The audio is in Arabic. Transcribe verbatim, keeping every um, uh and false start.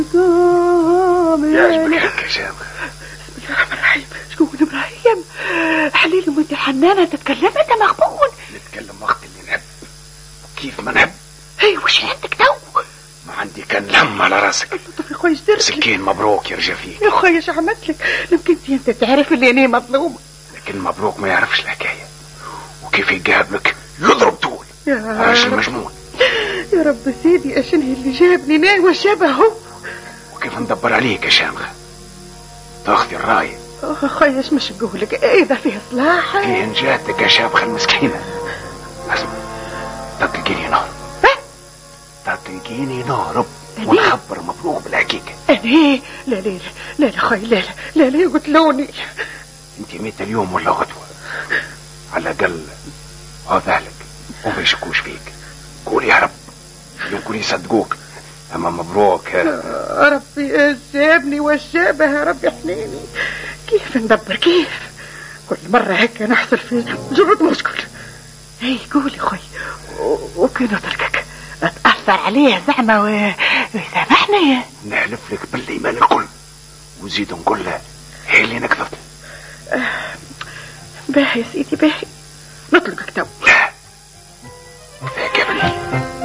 يعجبك هكا شامخ؟ بسم الله الرحمن الرحيم. شكون ابراهيم؟ حليلي وانت حنانه تتكلم انت مغبون. نتكلم وقت اللي نحب وكيف ما نحب. هي وش عندك تو؟ ما عندي كان لهم على راسك. طفي خويا ايش درت؟ سكين مبروك يرجع فيك. يا خويا ايش عملت لك؟ لو كنت انت تعرف اللي انا مظلومه. لكن مبروك ما يعرفش الحكايه وكيف يقابلك يضرب طول. يا راجل مجنون. يا رب سيدي اشنه اللي جابني نا وشبهه. وكيف ندبر عليك يا شامخ؟ تاخذي الرايه. اخ خويا ايش مش نقولك اذا فيه صلاح. فيه نجاتك يا شامخه المسكينه. اسمع تطلقيني نهرب. تطلقيني نهرب ونخبر مبروك بالحقيقه. انا لا لا لا لا خويا لا لا لا يقتلوني. انت ميت اليوم ولا غدوه على الاقل هذا لك وما يشكوش فيك. قول يا رب يمكن يصدقوك. اما مبروك يا ربي جابني وشابه يا ربي حنيني. كيف ندبر كيف؟ كل مرة هيك نحصل في جرد مشكل. هي قولي خوي وكي نتركك اتأثر عليه زعمة ويسامحني. نحلف لك بالايمان الكل وزيد نقول له هي اللي نكذب. باهي يا سيدي باهي نطلقك تو.